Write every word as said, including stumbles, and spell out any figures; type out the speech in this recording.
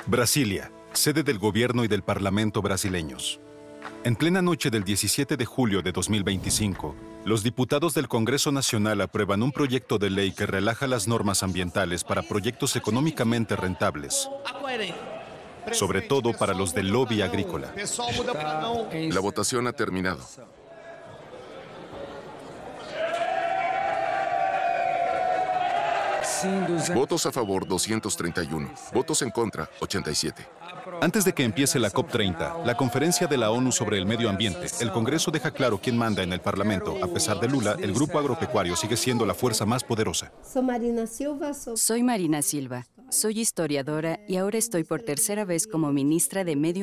Brasilia, sede del gobierno y del parlamento brasileños. En plena noche del diecisiete de julio de dos mil veinticinco, los diputados del Congreso Nacional aprueban un proyecto de ley que relaja las normas ambientales para proyectos económicamente rentables, sobre todo para los del lobby agrícola. La votación ha terminado. Votos a favor, doscientos treinta y uno. Votos en contra, ochenta y siete. Antes de que empiece la COP treinta, la conferencia de la ONU sobre el medio ambiente, el Congreso deja claro quién manda en el Parlamento. A pesar de Lula, el grupo agropecuario sigue siendo la fuerza más poderosa. Soy Marina Silva, soy historiadora y ahora estoy por tercera vez como ministra de Medio